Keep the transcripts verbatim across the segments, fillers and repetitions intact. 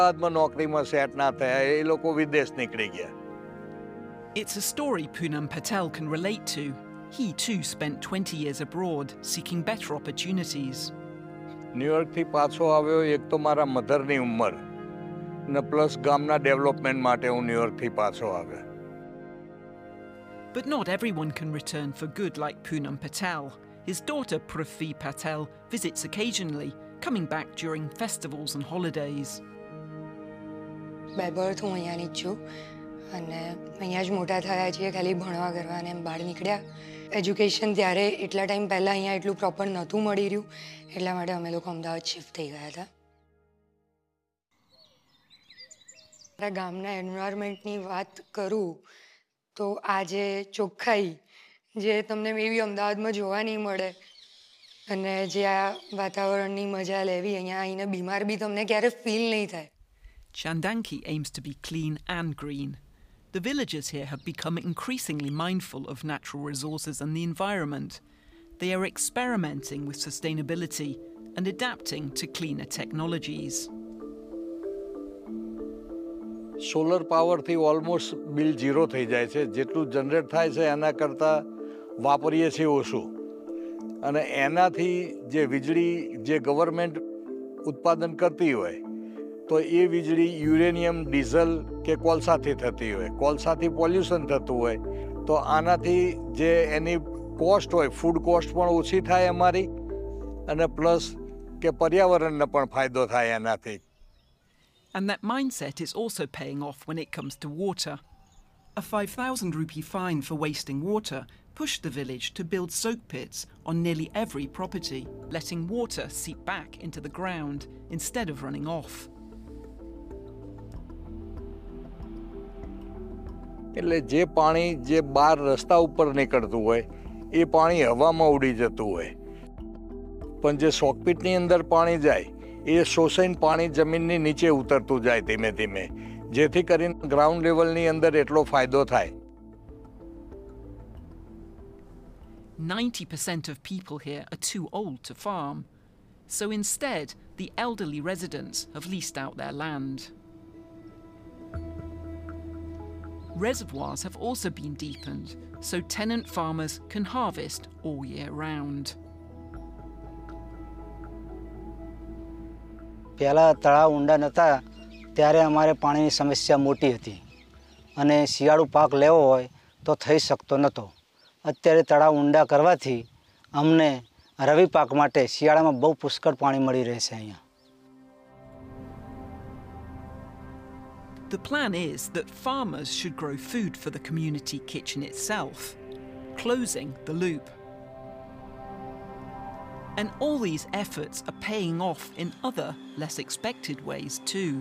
બાદમાં નોકરીમાં સેટ ના થયા, એ લોકો વિદેશ નીકળી ગયા. It's a story Poonam Patel can relate to. He too spent twenty years abroad seeking better opportunities. ન્યુયોર્કથી પાછો આવ્યો એક તો મારા મધરની ઉંમર ને પ્લસ ગામના ડેવલપમેન્ટ માટે હું ન્યુયોર્કથી પાછો આવ્યો. But not everyone can return for good like Poonam Patel. His daughter Prithvi Patel visits occasionally, coming back during festivals and holidays. By birth હું અહીંયાની જ છું અને અહીંયા જ મોટા થયા છીએ, ખાલી ભણવા કરવા અને બહાર નીકળ્યા. એજ્યુકેશન ત્યારે એટલા ટાઈમ પહેલાં અહીંયા એટલું પ્રોપર નહોતું મળી રહ્યું, એટલા માટે અમે લોકો અમદાવાદ શિફ્ટ થઈ ગયા હતા. મારા ગામના એન્વાયરમેન્ટની વાત કરું તો આજે ચોખ્ખાઈ જે તમને મે બી અમદાવાદમાં જોવા નહીં મળે અને જે આ વાતાવરણની મજા લેવી, અહીંયા આવીને બીમાર બી તમને ક્યારે ફીલ નહીં થાય. Chandanki aims to be clean and green. The villagers here have become increasingly mindful of natural resources and the environment. They are experimenting with sustainability and adapting to cleaner technologies. Solar પાવરથી almost bill zero થઈ જાય છે. જેટલું generate થાય છે એના કરતાં વાપરીએ છીએ ઓછું, અને એનાથી જે વીજળી જે ગવર્મેન્ટ ઉત્પાદન કરતી હોય તો એ વીજળી યુરેનિયમ, ડીઝલ કે કોલસાથી થતી હોય. કોલસાથી પોલ્યુશન થતું હોય તો આનાથી જે એની કોસ્ટ હોય, ફૂડ કોસ્ટ પણ ઓછી થાય અમારી, અને પ્લસ કે પર્યાવરણને પણ ફાયદો થાય એનાથી. And that mindset is also paying off when it comes to water. A five thousand rupee fine for wasting water pushed the village to build soak pits on nearly every property, letting water seep back into the ground instead of running off. એટલે જે પાણી જે બહાર રસ્તા ઉપર નીકળતું હોય એ પાણી હવામાં ઉડી જતું હોય, પણ જે સોકપીટની અંદર પાણી જાય એ શોષાઈને પાણી જમીનની નીચે ઉતરતું જાય ધીમે ધીમે, જેથી કરીને ગ્રાઉન્ડ લેવલની અંદર એટલો ફાયદો થાય. ninety percent of people here are too old to farm, so instead the elderly residents have leased out their land. Reservoirs have also been deepened, so tenant farmers can harvest all year round. પહેલાં તળાવ ઊંડા નહોતા ત્યારે અમારે પાણીની સમસ્યા મોટી હતી અને શિયાળુ પાક લેવો હોય તો થઈ શકતો નહોતો. અત્યારે તળાવ ઊંડા કરવાથી અમને રવિ પાક માટે શિયાળામાં બહુ પુષ્કળ પાણી મળી રહેશે અહીંયા. The plan is that farmers should grow food for the community kitchen itself, closing the loop. And all these efforts are paying off in other, less expected ways too.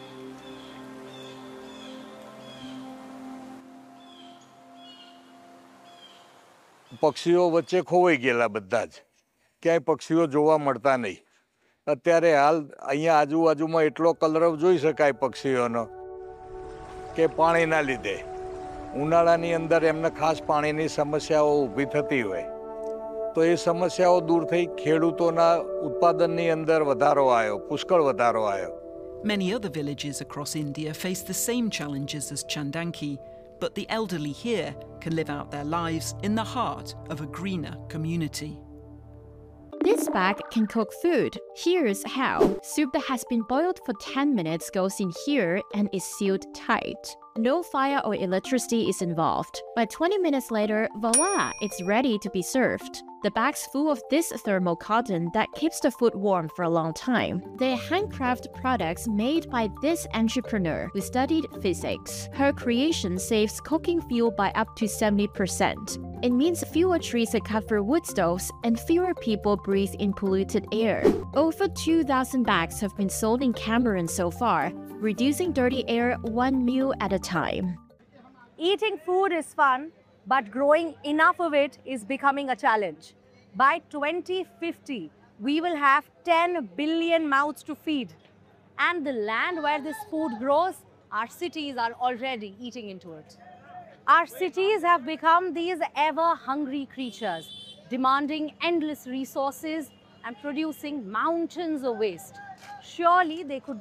પક્ષીઓ વચ્ચે ખોવાઈ ગયેલા બધા જ, ક્યાંય પક્ષીઓ જોવા મળતા નહીં. અત્યારે હાલ અહીંયા આજુબાજુમાં એટલો કલરવ જોઈ શકાય પક્ષીઓનો કે પાણીના લીધે ઉનાળાની અંદર એમને ખાસ પાણીની સમસ્યાઓ ઊભી થતી હોય, તો એ સમસ્યાઓ દૂર થઈ ખેડૂતોના ઉત્પાદનની અંદર વધારો આવ્યો, પુષ્કળ વધારો આવ્યો. Many other villages across India face the same challenges as Chandanki, but the elderly here can live out their lives in the heart of a greener community. This bag can cook food. Here's how. Soup that has been boiled for ten minutes goes in here and is sealed tight. No fire or electricity is involved. But twenty minutes later, voila, it's ready to be served. The bag's full of this thermal cotton that keeps the food warm for a long time. They're handcrafted products made by this entrepreneur who studied physics. Her creation saves cooking fuel by up to seventy percent. It means fewer trees are cut for wood stoves and fewer people breathe in polluted air. Over two thousand bags have been sold in Cameroon so far, reducing dirty air one meal at a time. Eating food is fun, but growing enough of it is becoming a challenge. By twenty fifty, we will have ten billion mouths to feed. And the land where this food grows, our cities are already eating into it. Our cities have become these ever-hungry creatures, demanding endless resources and producing mountains of waste. Surely they could